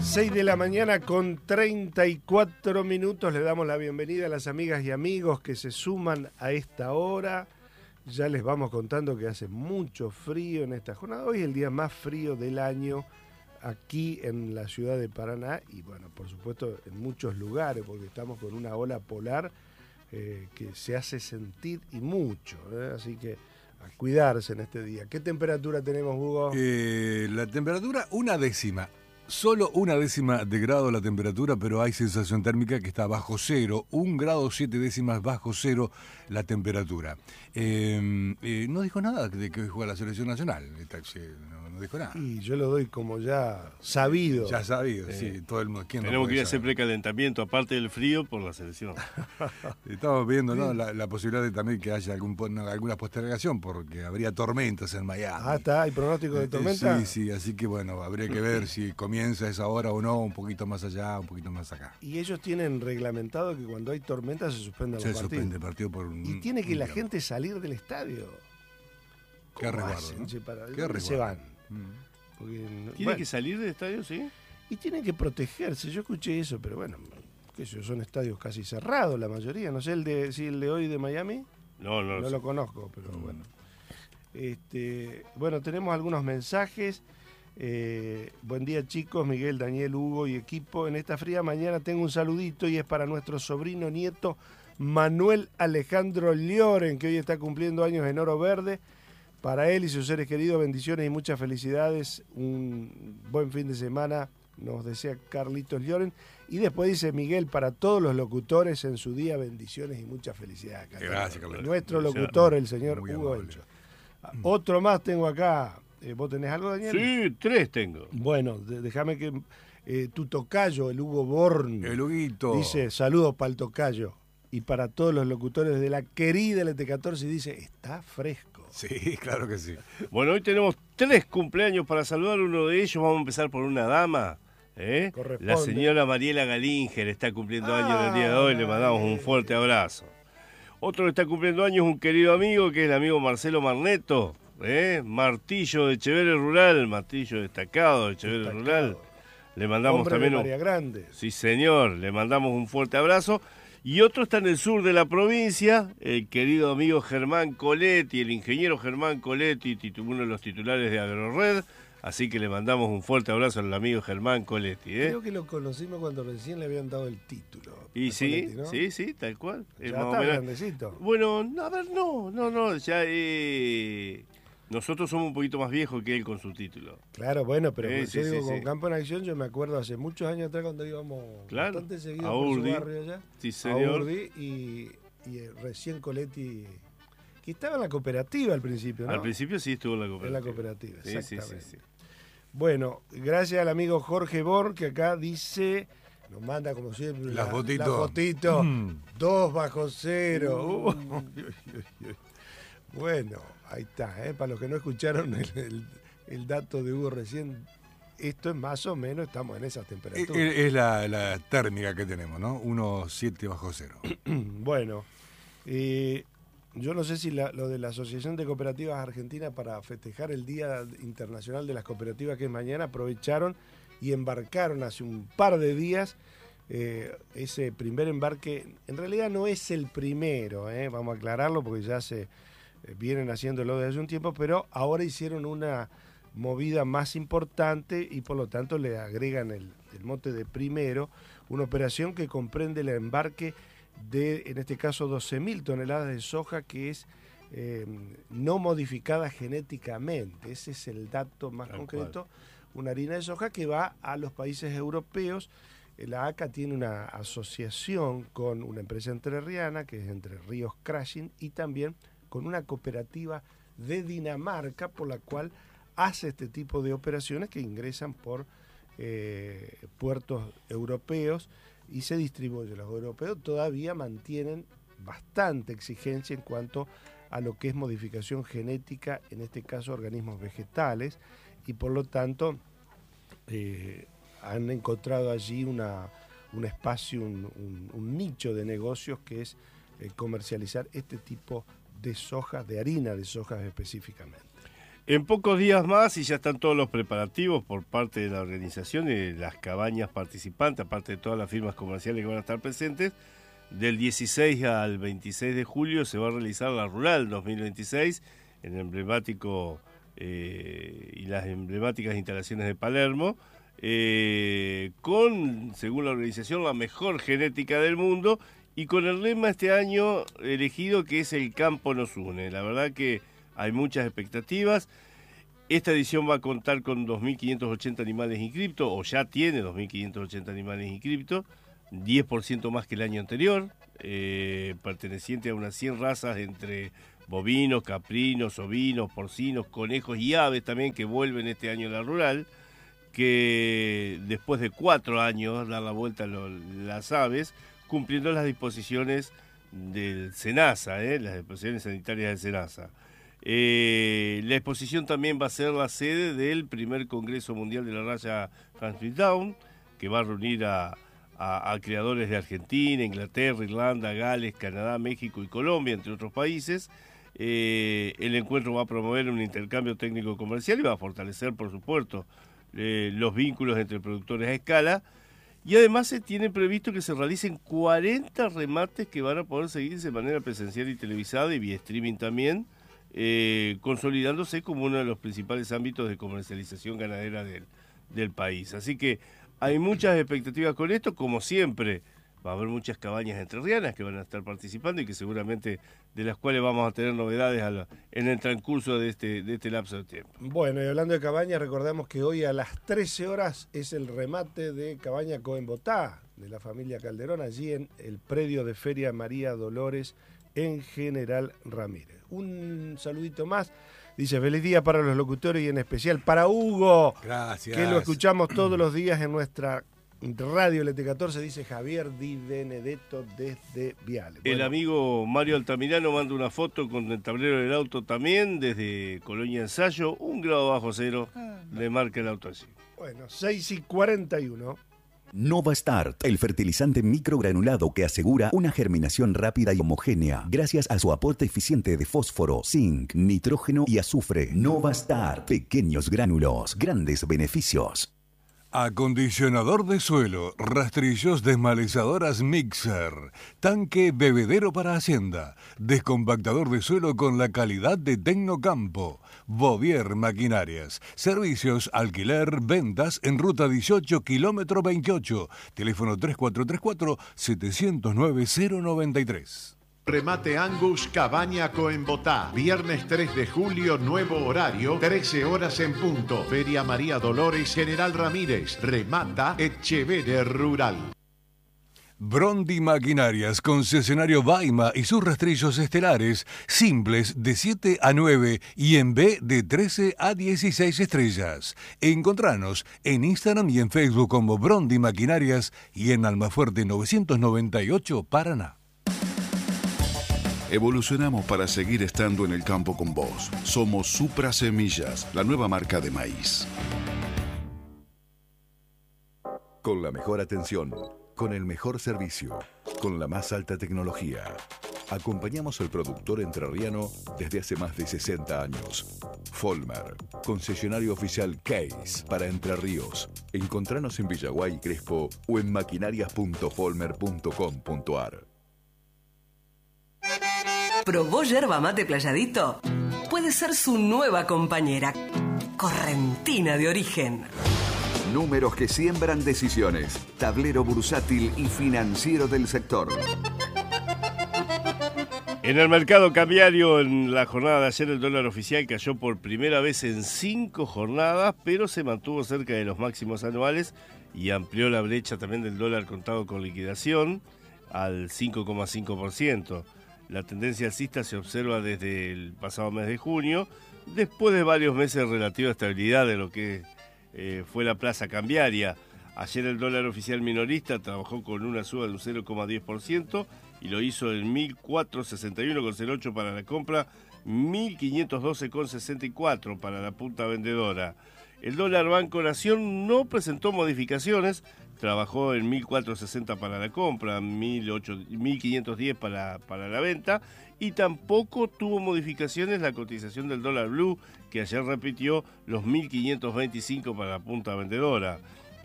6 de la mañana con 34 minutos. Le damos la bienvenida a las amigas y amigos que se suman a esta hora. Ya les vamos contando que hace mucho frío en esta jornada. Hoy es el día más frío del año aquí en la ciudad de Paraná y bueno, por supuesto en muchos lugares porque estamos con una ola polar que se hace sentir y mucho, así que a cuidarse en este día. ¿Qué temperatura tenemos, Hugo? La temperatura, 1/10. Solo 1/10 de grado la temperatura, pero hay sensación térmica que está bajo cero, 1 grado 7 décimas bajo cero la temperatura. No dijo nada de que hoy juega la selección nacional, no dijo nada. Y yo lo doy como ya sabido. Ya sabido, sí, todo el mundo. Tenemos que ir a hacer precalentamiento, aparte del frío, por la selección. Estamos viendo, ¿no? la posibilidad de también que haya alguna postergación, porque habría tormentas en Miami. Ah, está, ¿hay pronóstico de tormenta? Sí, así que bueno, habría que ver si comienza a esa hora o no, un poquito más allá, un poquito más acá. Y ellos tienen reglamentado que cuando hay tormenta se suspenden los partidos. Se suspende el partido por un... Y tiene que la gente salir del estadio. Qué resguardo, ¿no? ¿Qué resguardo? Se van. Porque, ¿Tiene que salir del estadio, sí? Y tienen que protegerse. Yo escuché eso, pero bueno, qué sé yo, son estadios casi cerrados la mayoría. No sé el de hoy de Miami. No lo conozco, pero bueno. Bueno, tenemos algunos mensajes. Buen día, chicos, Miguel, Daniel, Hugo y equipo. En esta fría mañana tengo un saludito y es para nuestro sobrino nieto Manuel Alejandro Lloren, que hoy está cumpliendo años en Oro Verde. Para él y sus seres queridos, bendiciones y muchas felicidades. Un buen fin de semana, nos desea Carlitos Lloren. Y después dice Miguel, para todos los locutores en su día, bendiciones y muchas felicidades. Gracias, Carlitos. Nuestro locutor, el señor Hugo Encho. Otro más tengo acá. ¿Vos tenés algo, Daniel? Sí, 3 tengo. Bueno, déjame que tu tocayo, el Hugo Born. El Huguito. Dice, saludos para el tocayo. Y para todos los locutores de la querida LT14 dice, está fresco. Sí, claro que sí. Bueno, hoy tenemos 3 cumpleaños para saludar. Uno de ellos, vamos a empezar por una dama. La señora Mariela Galinger está cumpliendo años el día de hoy. Le mandamos un fuerte abrazo. Otro que está cumpliendo años es un querido amigo, que es el amigo Marcelo Marneto. Martillo de Echeverri Rural, martillo destacado de Echeverri Rural. Le mandamos Hombre también de María Grande. Sí, señor, le mandamos un fuerte abrazo. Y otro está en el sur de la provincia, el querido amigo Germán Coletti, el ingeniero Germán Coletti, uno de los titulares de AgroRed. Así que le mandamos un fuerte abrazo al amigo Germán Coletti. Creo que lo conocimos cuando recién le habían dado el título. Y sí, Coletti, ¿no? sí, tal cual. Ya está grandecito. Bueno, a ver, no, ya... Nosotros somos un poquito más viejos que él con su título. Claro, bueno, pero yo digo, con Campo en Acción, yo me acuerdo hace muchos años atrás cuando íbamos bastante seguido por su barrio allá. Sí, señor. A Urdi, y recién Coletti, que estaba en la cooperativa al principio, ¿no? Al principio sí estuvo en la cooperativa. En la cooperativa, exactamente. Sí. Bueno, gracias al amigo Jorge Born, que acá dice... Nos manda, como siempre, la fotito. La fotito 2 bajo cero. Bueno, ahí está, para los que no escucharon el dato de Hugo recién, esto es más o menos, estamos en esas temperaturas. Es la térmica que tenemos, ¿no? 1,7 bajo cero. Bueno, yo no sé si lo de la Asociación de Cooperativas Argentina para festejar el Día Internacional de las Cooperativas, que es mañana, aprovecharon y embarcaron hace un par de días. Ese primer embarque, en realidad no es el primero, vamos a aclararlo porque ya vienen haciéndolo desde hace un tiempo, pero ahora hicieron una movida más importante y por lo tanto le agregan el mote de primero, una operación que comprende el embarque de, en este caso, 12.000 toneladas de soja que es no modificada genéticamente. Ese es el dato más concreto. Una harina de soja que va a los países europeos. La ACA tiene una asociación con una empresa entrerriana, que es Entre Ríos Crushing, y también con una cooperativa de Dinamarca, por la cual hace este tipo de operaciones que ingresan por puertos europeos y se distribuyen. Los europeos todavía mantienen bastante exigencia en cuanto a lo que es modificación genética, en este caso organismos vegetales, y por lo tanto han encontrado allí un espacio, un nicho de negocios que es comercializar este tipo de soja, de harina de soja específicamente. En pocos días más, y ya están todos los preparativos por parte de la organización y de las cabañas participantes, aparte de todas las firmas comerciales que van a estar presentes, del 16 al 26 de julio se va a realizar la Rural 2026 en el emblemático y las emblemáticas instalaciones de Palermo, con, según la organización, la mejor genética del mundo y con el lema este año elegido que es El campo nos une. La verdad que hay muchas expectativas. Esta edición va a contar con 2.580 animales inscriptos, o ya tiene 2.580 animales inscriptos, 10% más que el año anterior, perteneciente a unas 100 razas entre bovinos, caprinos, ovinos, porcinos, conejos y aves también que vuelven este año a la Rural, que después de 4 años dar la vuelta a las aves, cumpliendo las disposiciones del SENASA, las disposiciones sanitarias del SENASA. La exposición también va a ser la sede del primer Congreso Mundial de la Raya Transmit Down, que va a reunir a creadores de Argentina, Inglaterra, Irlanda, Gales, Canadá, México y Colombia, entre otros países. El encuentro va a promover un intercambio técnico comercial y va a fortalecer, por supuesto, los vínculos entre productores a escala. Y además se tiene previsto que se realicen 40 remates que van a poder seguirse de manera presencial y televisada y vía streaming también, consolidándose como uno de los principales ámbitos de comercialización ganadera del país. Así que hay muchas expectativas con esto, como siempre. Va a haber muchas cabañas entrerrianas que van a estar participando y que seguramente de las cuales vamos a tener novedades en el transcurso de este lapso de tiempo. Bueno, y hablando de cabañas, recordamos que hoy a las 13 horas es el remate de Cabaña Coenbotá, de la familia Calderón, allí en el predio de Feria María Dolores, en General Ramírez. Un saludito más. Dice, feliz día para los locutores y en especial para Hugo. Gracias. Que lo escuchamos todos los días en nuestra radio LT14, dice Javier Di Benedetto desde Viale. Bueno. El amigo Mario Altamirano manda una foto con el tablero del auto también, desde Colonia Ensayo, 1 grado bajo cero, le marca el auto así. Bueno, 6:41. Novastart, el fertilizante microgranulado que asegura una germinación rápida y homogénea gracias a su aporte eficiente de fósforo, zinc, nitrógeno y azufre. Novastart, pequeños gránulos, grandes beneficios. Acondicionador de suelo, rastrillos desmalezadoras Mixer, tanque bebedero para hacienda, descompactador de suelo con la calidad de Tecnocampo, Bovier Maquinarias, servicios, alquiler, ventas en ruta 18, kilómetro 28, teléfono 3434-709-093. Remate Angus Cabaña Coenbotá. Viernes 3 de julio, nuevo horario, 13 horas en punto. Feria María Dolores, General Ramírez. Remata Etchevere Rural. Brondi Maquinarias, concesionario Baima y sus rastrillos estelares, simples de 7 a 9 y en B de 13 a 16 estrellas. Encontranos en Instagram y en Facebook como Brondi Maquinarias y en Almafuerte 998, Paraná. Evolucionamos para seguir estando en el campo con vos. Somos Supra Semillas, la nueva marca de maíz. Con la mejor atención, con el mejor servicio, con la más alta tecnología. Acompañamos al productor entrerriano desde hace más de 60 años. Folmer, concesionario oficial Case para Entre Ríos. Encontranos en Villaguay y Crespo o en maquinarias.folmer.com.ar. ¿Probó yerba mate Playadito? Puede ser su nueva compañera. Correntina de origen. Números que siembran decisiones. Tablero bursátil y financiero del sector. En el mercado cambiario, en la jornada de ayer, el dólar oficial cayó por primera vez en 5 jornadas, pero se mantuvo cerca de los máximos anuales y amplió la brecha también del dólar contado con liquidación al 5,5%. La tendencia alcista se observa desde el pasado mes de junio, después de varios meses de relativa estabilidad de lo que fue la plaza cambiaria. Ayer el dólar oficial minorista trabajó con una suba de un 0,10% y lo hizo en 1.461,08 para la compra, 1.512,64 para la punta vendedora. El dólar Banco Nación no presentó modificaciones, trabajó en 1.460 para la compra, 1.510 para la venta, y tampoco tuvo modificaciones la cotización del dólar blue, que ayer repitió los 1.525 para la punta vendedora.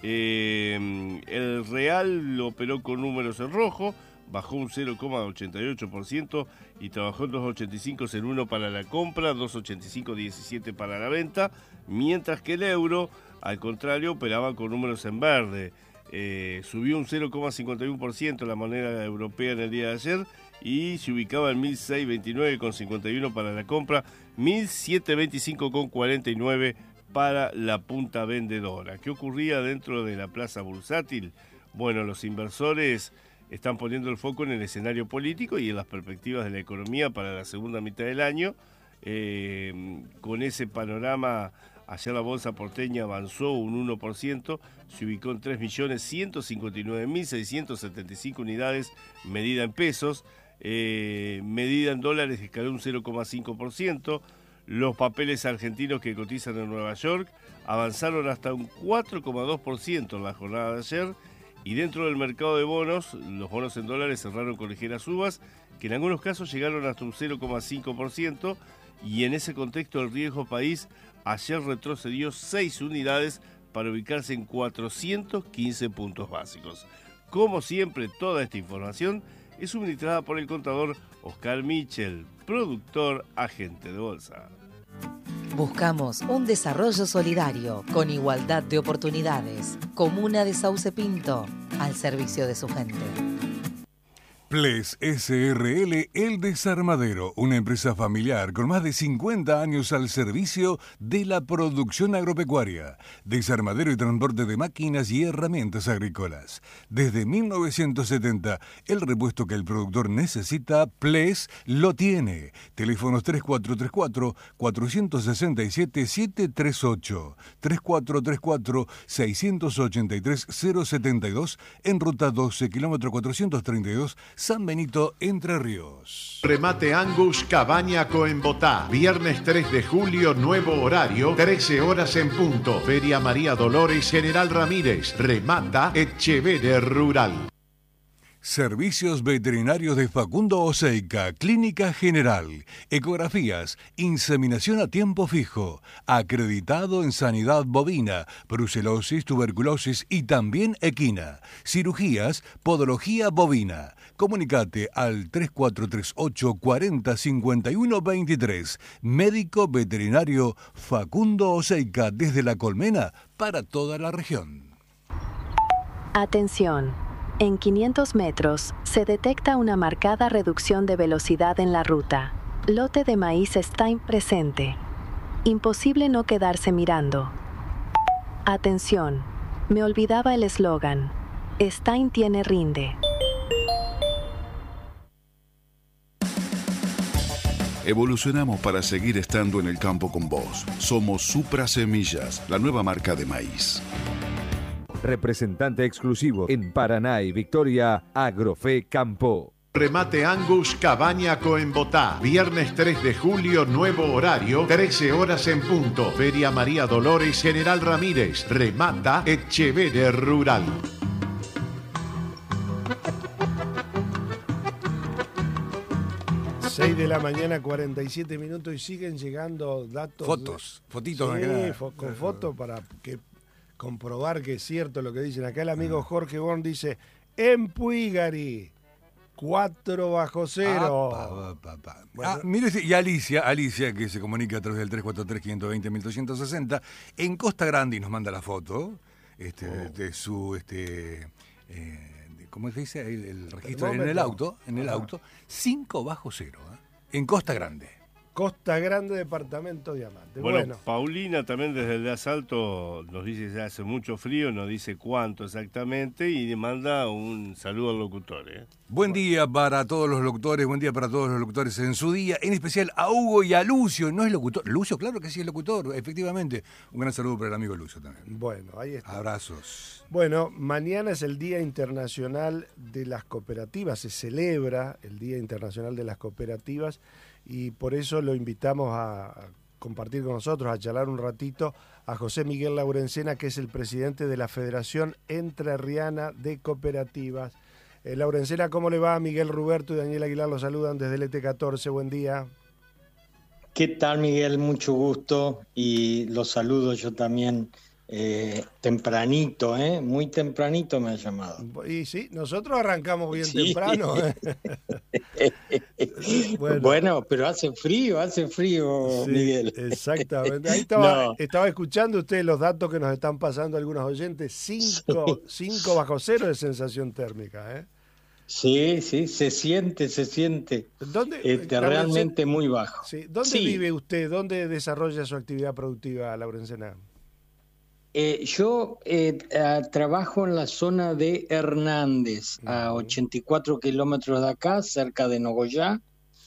El real lo operó con números en rojo, bajó un 0,88% y trabajó en 2,8501 para la compra, 2,8517 para la venta, mientras que el euro, al contrario, operaba con números en verde. Subió un 0,51% la moneda europea en el día de ayer y se ubicaba en 1.629,51 para la compra, 1.725,49 para la punta vendedora. ¿Qué ocurría dentro de la plaza bursátil? Bueno, los inversores están poniendo el foco en el escenario político y en las perspectivas de la economía para la segunda mitad del año. Con ese panorama, ayer la bolsa porteña avanzó un 1%, se ubicó en 3.159.675 unidades, medida en pesos, medida en dólares escaló un 0,5%. Los papeles argentinos que cotizan en Nueva York avanzaron hasta un 4,2% en la jornada de ayer. Y dentro del mercado de bonos, los bonos en dólares cerraron con ligeras subas, que en algunos casos llegaron hasta un 0,5%, y en ese contexto el riesgo país ayer retrocedió 6 unidades para ubicarse en 415 puntos básicos. Como siempre, toda esta información es suministrada por el contador Oscar Michel, productor agente de bolsa. Buscamos un desarrollo solidario, con igualdad de oportunidades. Comuna de Sauce Pinto, al servicio de su gente. Ples SRL El Desarmadero, una empresa familiar con más de 50 años al servicio de la producción agropecuaria, desarmadero y transporte de máquinas y herramientas agrícolas. Desde 1970, el repuesto que el productor necesita, Ples lo tiene. Teléfonos 3434-467-738, 3434-683-072, en ruta 12, kilómetro 432, San Benito, Entre Ríos. Remate Angus Cabaña Coembotá. Viernes 3 de julio, nuevo horario, 13 horas en punto. Feria María Dolores, General Ramírez. Remata Etchevere Rural. Servicios veterinarios de Facundo Oseica, Clínica General, ecografías, inseminación a tiempo fijo, acreditado en sanidad bovina, brucelosis, tuberculosis y también equina, cirugías, podología bovina. Comunicate al 3438 40 51 23. Médico veterinario Facundo Oseica, desde La Colmena para toda la región. Atención. En 500 metros se detecta una marcada reducción de velocidad en la ruta. Lote de maíz Stein presente. Imposible no quedarse mirando. Atención. Me olvidaba el eslogan. Stein tiene rinde. Evolucionamos para seguir estando en el campo con vos. Somos Supra Semillas, la nueva marca de maíz. Representante exclusivo en Paraná y Victoria, Agrofe Campo. Remate Angus Cabaña Coembotá. Viernes 3 de julio, nuevo horario, 13 horas en punto. Feria María Dolores, General Ramírez. Remata Etchevere Rural. Seis de la mañana, 47 minutos, y siguen llegando datos. Fotitos. Sí, con fotos para comprobar que es cierto lo que dicen. Acá el amigo Jorge Born dice, en Puigari, 4-0. Bueno. Mire, y Alicia, que se comunica a través del 343-520-1260, en Costa Grande, y nos manda la foto de su... ¿cómo se dice? El registro en el auto, 5-0, en Costa Grande. Costa Grande, departamento Diamante. Bueno, Paulina también desde el de Asalto nos dice que hace mucho frío, nos dice cuánto exactamente y manda un saludo al locutor. Buen día para todos los locutores, en su día, en especial a Hugo y a Lucio. ¿No es locutor? Lucio, claro que sí es locutor, efectivamente. Un gran saludo para el amigo Lucio también. Bueno, ahí está. Abrazos. Bueno, mañana es el Día Internacional de las Cooperativas, se celebra el Día Internacional de las Cooperativas, y por eso lo invitamos a compartir con nosotros, a charlar un ratito, a José Miguel Laurencena, que es el presidente de la Federación Entrerriana de Cooperativas. Laurencena, ¿cómo le va? Miguel Ruberto y Daniel Aguilar los saludan desde el ET14. Buen día. ¿Qué tal, Miguel? Mucho gusto y los saludo yo también tempranito, muy tempranito me ha llamado. Y sí, nosotros arrancamos bien temprano. Bueno, pero hace frío, sí, Miguel. Exactamente. Ahí estaba escuchando usted los datos que nos están pasando algunos oyentes. 5 bajo cero de sensación térmica, Sí, se siente. ¿Dónde, realmente muy bajo. Sí. ¿Dónde vive usted? ¿Dónde desarrolla su actividad productiva, Laurencena? Yo trabajo en la zona de Hernández, a 84 kilómetros de acá, cerca de Nogoyá.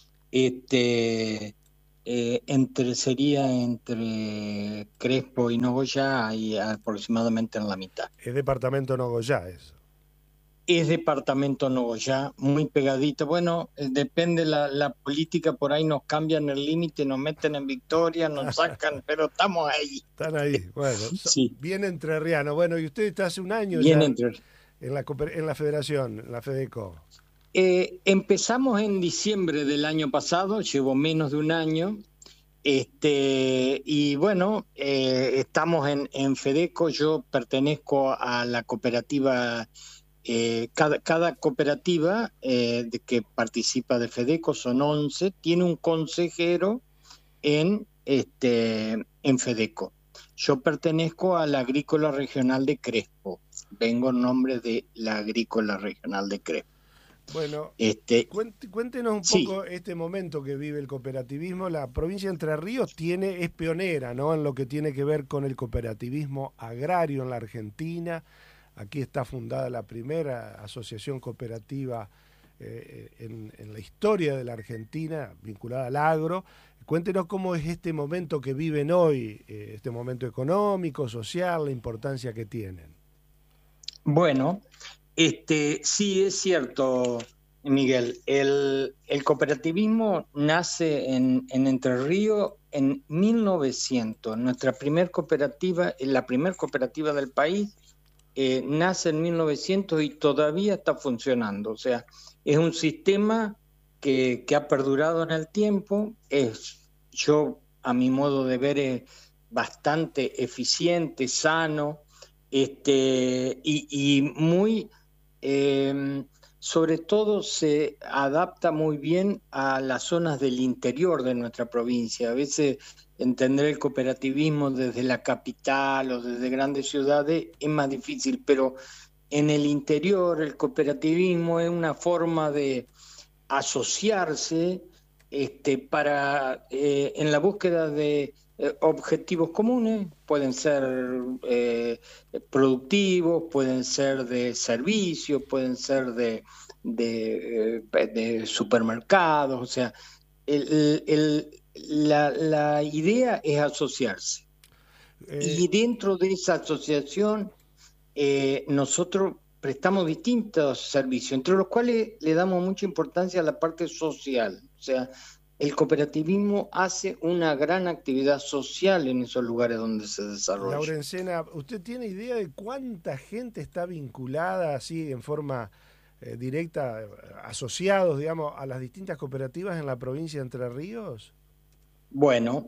Sería entre Crespo y Nogoyá, y aproximadamente en la mitad. ¿Es departamento Nogoyá eso? Es departamento Nogoyá, muy pegadito. Bueno, depende la política, por ahí nos cambian el límite, nos meten en Victoria, nos sacan, pero estamos ahí. Están ahí, bueno, sí. Bien entrerriano. Bueno, y usted está hace un año bien ya en la federación, en la FEDECO. Empezamos en diciembre del año pasado, llevo menos de un año. Y bueno, estamos en FEDECO. Yo pertenezco a la cooperativa. Cada cooperativa de que participa de FEDECO, son 11, tiene un consejero en FEDECO. Yo pertenezco a la Agrícola Regional de Crespo, vengo en nombre de la Agrícola Regional de Crespo. Bueno, cuéntenos un poco este momento que vive el cooperativismo. La provincia de Entre Ríos es pionera, ¿no?, en lo que tiene que ver con el cooperativismo agrario en la Argentina. Aquí está fundada la primera asociación cooperativa en la historia de la Argentina, vinculada al agro. Cuéntenos cómo es este momento que viven hoy, este momento económico, social, la importancia que tienen. Bueno, sí es cierto, Miguel. El cooperativismo nace en Entre Ríos en 1900. Nuestra primer cooperativa, la primera cooperativa del país, nace en 1900 y todavía está funcionando. O sea, es un sistema que ha perdurado en el tiempo. Yo, a mi modo de ver, es bastante eficiente, sano, y muy, sobre todo se adapta muy bien a las zonas del interior de nuestra provincia. A veces entender el cooperativismo desde la capital o desde grandes ciudades es más difícil, pero en el interior el cooperativismo es una forma de asociarse en la búsqueda de objetivos comunes. Pueden ser productivos, pueden ser de servicios, pueden ser de supermercados. O sea, la idea es asociarse. Y dentro de esa asociación nosotros prestamos distintos servicios, entre los cuales le damos mucha importancia a la parte social. O sea, el cooperativismo hace una gran actividad social en esos lugares donde se desarrolla. Laurencena, ¿usted tiene idea de cuánta gente está vinculada así en forma directa, asociados, digamos, a las distintas cooperativas en la provincia de Entre Ríos? Bueno,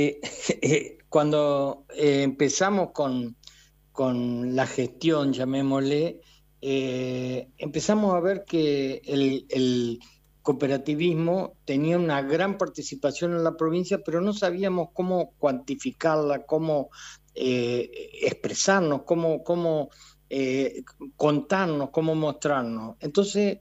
cuando empezamos con la gestión, llamémosle, empezamos a ver que el cooperativismo tenía una gran participación en la provincia, pero no sabíamos cómo cuantificarla, cómo expresarnos, cómo contarnos, cómo mostrarnos. Entonces,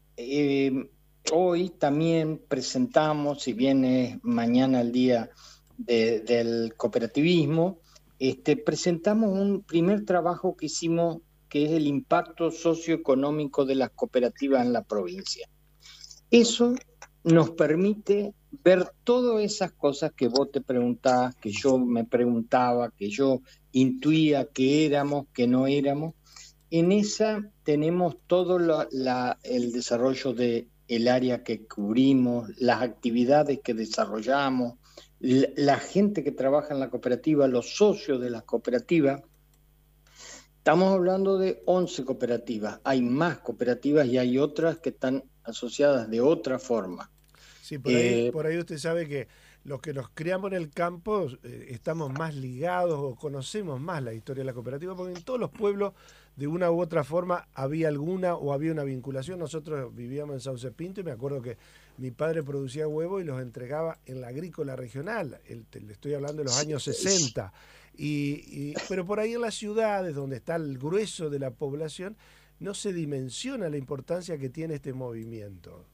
hoy también presentamos, si bien es mañana el día del cooperativismo, presentamos un primer trabajo que hicimos, que es el impacto socioeconómico de las cooperativas en la provincia. Eso nos permite ver todas esas cosas que vos te preguntabas, que yo me preguntaba, que yo intuía que éramos, que no éramos. En esa tenemos todo el desarrollo del área que cubrimos, las actividades que desarrollamos, la gente que trabaja en la cooperativa, los socios de la cooperativa. Estamos hablando de 11 cooperativas. Hay más cooperativas y hay otras que están asociadas de otra forma. Sí, por ahí usted sabe que los que nos criamos en el campo estamos más ligados o conocemos más la historia de la cooperativa, porque en todos los pueblos de una u otra forma había una vinculación. Nosotros vivíamos en Sauce Pinto y me acuerdo que mi padre producía huevos y los entregaba en la agrícola regional. Le estoy hablando de los años 60. Pero por ahí en las ciudades, donde está el grueso de la población, no se dimensiona la importancia que tiene este movimiento.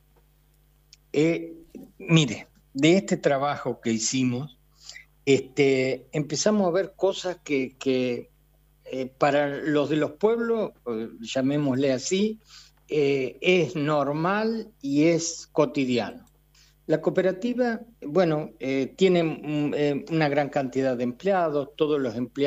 Mire, de este trabajo que hicimos, empezamos a ver cosas que para los de los pueblos, llamémosle así, es normal y es cotidiano. La cooperativa, bueno, tiene una gran cantidad de empleados, todos los empleados